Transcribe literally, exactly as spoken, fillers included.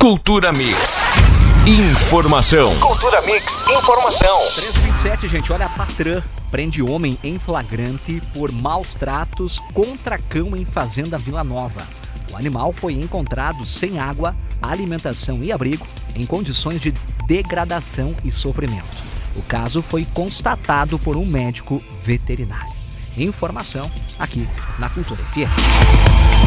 Cultura Mix. Informação. Cultura Mix. Informação. três e vinte e sete, gente. Olha, a Patran prende homem em flagrante por maus tratos contra cão em fazenda Vila Nova. O animal foi encontrado sem água, alimentação e abrigo, em condições de degradação e sofrimento. O caso foi constatado por um médico veterinário. Informação aqui na Cultura F M.